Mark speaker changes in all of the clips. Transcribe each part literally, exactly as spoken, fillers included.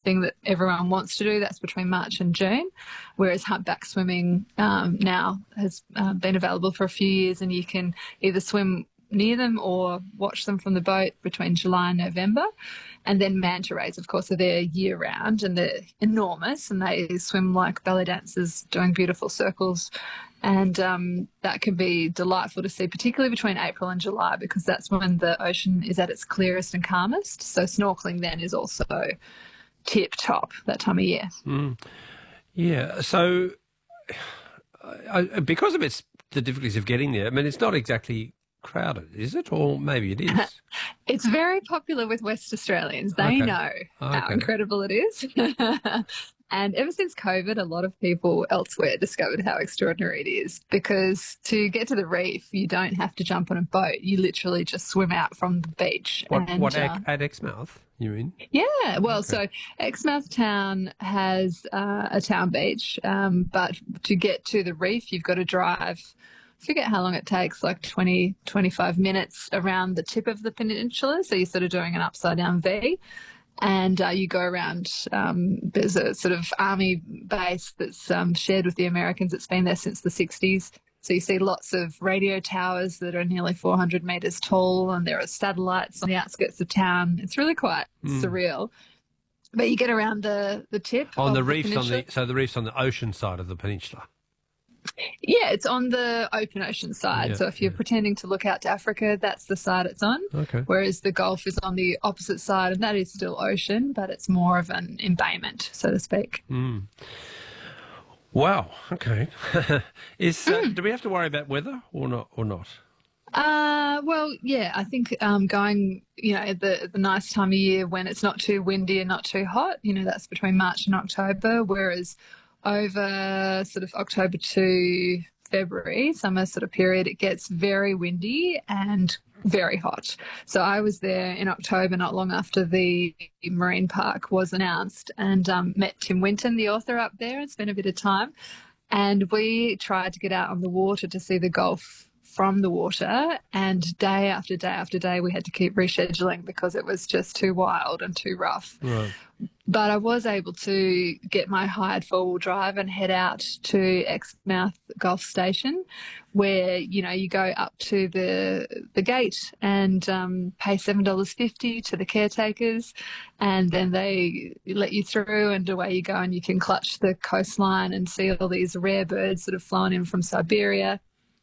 Speaker 1: thing that everyone wants to do. That's between March and June, whereas humpback swimming um, now has uh, been available for a few years, and you can either swim near them or watch them from the boat between July and November. And then manta rays, of course, are there year round, and they're enormous, and they swim like ballet dancers doing beautiful circles. And um, that can be delightful to see, particularly between April and July, because that's when the ocean is at its clearest and calmest. So snorkeling then is also tip top that time of year.
Speaker 2: Mm. Yeah. So I, because of its the difficulties of getting there, I mean, it's not exactly crowded, is it? Or maybe it is.
Speaker 1: It's very popular with West Australians. They
Speaker 2: Okay.
Speaker 1: know
Speaker 2: Okay.
Speaker 1: how incredible it is. And ever since COVID, a lot of people elsewhere discovered how extraordinary it is, because to get to the reef, you don't have to jump on a boat. You literally just swim out from the beach.
Speaker 2: What,
Speaker 1: and,
Speaker 2: what
Speaker 1: uh,
Speaker 2: at, at Exmouth, you mean?
Speaker 1: Yeah, well,
Speaker 2: Okay.
Speaker 1: so Exmouth Town has uh, a town beach, um, but to get to the reef, you've got to drive, I forget how long it takes, like twenty, twenty-five minutes around the tip of the peninsula. So you're sort of doing an upside down V. And uh, you go around, um, there's a sort of army base that's um, shared with the Americans. It's been there since the sixties. So you see lots of radio towers that are nearly four hundred metres tall, and there are satellites on the outskirts of town. It's really quite
Speaker 2: Mm.
Speaker 1: surreal. But you get around the, the tip.
Speaker 2: On
Speaker 1: of
Speaker 2: the reefs, on
Speaker 1: peninsula.
Speaker 2: the so the reefs on the ocean side of the peninsula.
Speaker 1: Yeah, it's on the open ocean side.
Speaker 2: Yeah,
Speaker 1: so if you're
Speaker 2: yeah.
Speaker 1: pretending to look out to Africa, that's the side it's on.
Speaker 2: Okay.
Speaker 1: Whereas the Gulf is on the opposite side, and that is still ocean, but it's more of an embayment, so to speak.
Speaker 2: Mm. Wow. Okay. Is uh, do we have to worry about weather or not? Or not?
Speaker 1: Uh, well, yeah, I think um, going, you know, at the, the nice time of year when it's not too windy and not too hot, you know, that's between March and October, whereas over sort of October to February, summer sort of period, it gets very windy and very hot. So I was there in October, not long after the marine park was announced, and um, met Tim Winton, the author, up there and spent a bit of time. And we tried to get out on the water to see the Gulf from the water, and day after day after day we had to keep rescheduling because it was just too wild and too rough.
Speaker 2: Right.
Speaker 1: But I was able to get my hired four-wheel drive and head out to Exmouth Gulf Station, where, you know, you go up to the the gate and um, pay seven dollars fifty to the caretakers, and then they let you through and away you go, and you can clutch the coastline and see all these rare birds that have flown in from Siberia.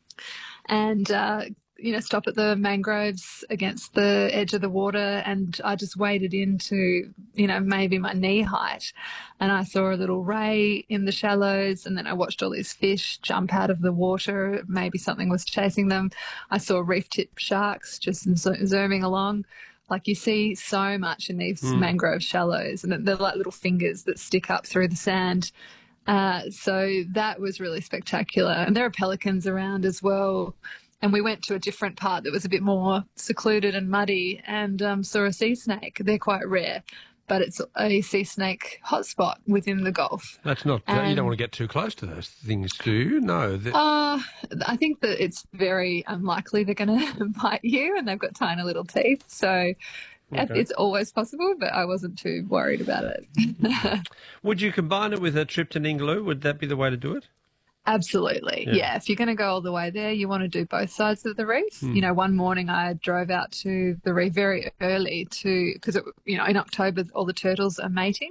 Speaker 1: And, uh, you know, stop at the mangroves against the edge of the water, and I just waded into, you know, maybe my knee height, and I saw a little ray in the shallows, and then I watched all these fish jump out of the water. Maybe something was chasing them. I saw reef tip sharks just zo- zooming along. Like, you see so much in these
Speaker 2: Mm.
Speaker 1: mangrove shallows, and they're like little fingers that stick up through the sand. Uh, so that was really spectacular. And there are pelicans around as well. And we went to a different part that was a bit more secluded and muddy, and um, saw a sea snake. They're quite rare, but it's a sea snake hotspot within the Gulf.
Speaker 2: That's not. Uh, you
Speaker 1: And-
Speaker 2: don't want to get too close to those things, do you? No. that-
Speaker 1: Uh, I think that it's very unlikely they're going to bite you, and they've got tiny little teeth. So
Speaker 2: Okay.
Speaker 1: it's always possible, but I wasn't too worried about it.
Speaker 2: Would you combine it with a trip to Ningaloo? Would that be the way to do it?
Speaker 1: Absolutely.
Speaker 2: Yeah.
Speaker 1: Yeah. If you're going to go all the way there, you want to do both sides of the reef.
Speaker 2: Hmm.
Speaker 1: You know, one morning I drove out to the reef very early to, because, you know, in October, all the turtles are mating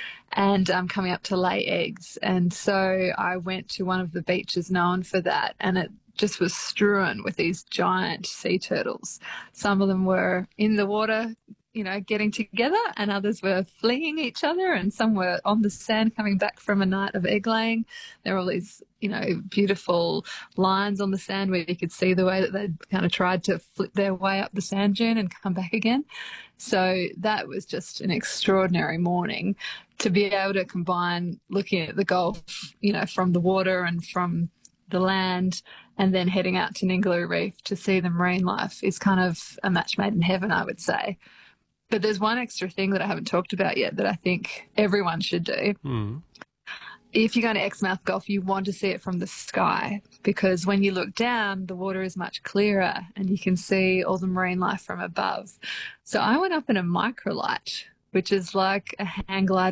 Speaker 1: and um, coming up to lay eggs. And so I went to one of the beaches known for that, and it just was strewn with these giant sea turtles. Some of them were in the water, you know, getting together, and others were fleeing each other, and some were on the sand coming back from a night of egg laying. There were all these, you know, beautiful lines on the sand where you could see the way that they'd kind of tried to flip their way up the sand dune and come back again. So that was just an extraordinary morning to be able to combine looking at the Gulf, you know, from the water and from the land, and then heading out to Ningaloo Reef to see the marine life is kind of a match made in heaven, I would say. But there's one extra thing that I haven't talked about yet that I think everyone should do.
Speaker 2: Mm.
Speaker 1: If you're going to Exmouth Gulf, you want to see it from the sky, because when you look down, the water is much clearer and you can see all the marine life from above. So I went up in a microlight, which is like a hang glider